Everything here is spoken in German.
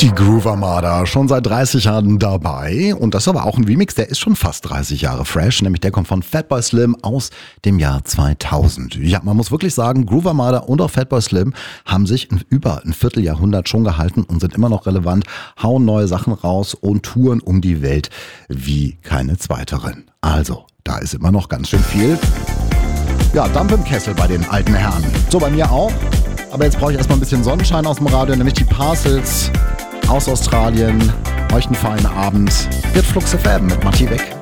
Die Groove Armada, schon seit 30 Jahren dabei. Und das ist aber auch ein Remix, der ist schon fast 30 Jahre fresh. Nämlich der kommt von Fatboy Slim aus dem Jahr 2000. Ja, man muss wirklich sagen, Groove Armada und auch Fatboy Slim haben sich in über ein Vierteljahrhundert schon gehalten und sind immer noch relevant, hauen neue Sachen raus und touren um die Welt wie keine zweiteren. Also, da ist immer noch ganz schön viel. Ja, Dampf im Kessel bei den alten Herren. So, bei mir auch. Aber jetzt brauche ich erstmal ein bisschen Sonnenschein aus dem Radio, nämlich die Parcels aus Australien. Euch einen feinen Abend. Wird Flux FM mit Matti Weg.